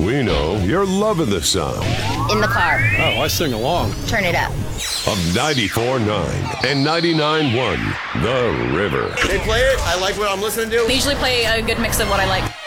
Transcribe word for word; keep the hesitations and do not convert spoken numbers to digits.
We know you're loving the sound In the car. Oh, I sing along. Turn it up. of ninety-four point nine and ninety-nine point one The River. They play it. I like what I'm listening to. They usually play a good mix of what I like.